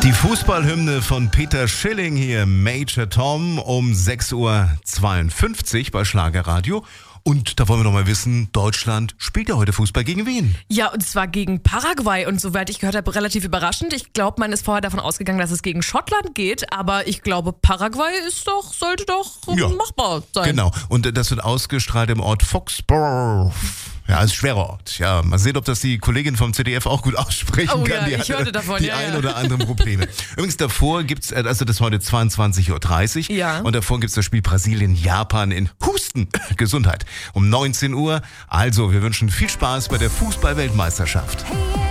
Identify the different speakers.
Speaker 1: Die Fußballhymne von Peter Schilling hier, Major Tom, um 6.52 Uhr bei Schlagerradio. Und da wollen wir noch mal wissen, Deutschland spielt ja heute Fußball gegen wen?
Speaker 2: Ja, und zwar gegen Paraguay. Und soweit ich gehört habe, relativ überraschend. Ich glaube, man ist vorher davon ausgegangen, dass es gegen Schottland geht. Aber ich glaube, Paraguay sollte doch machbar sein.
Speaker 1: Genau. Und das wird ausgestrahlt im Ort Foxborough. Ja, ist ein schwerer Ort. Ja, mal sehen, ob das die Kollegin vom ZDF auch gut aussprechen kann.
Speaker 2: Ja,
Speaker 1: Die
Speaker 2: ich hörte davon,
Speaker 1: die ein oder anderen Probleme. Übrigens, davor gibt's, also das ist heute 22.30 Uhr.
Speaker 2: Ja.
Speaker 1: Und davor gibt's das Spiel Brasilien-Japan in Husten. Gesundheit. Um 19 Uhr. Also, wir wünschen viel Spaß bei der Fußball-Weltmeisterschaft.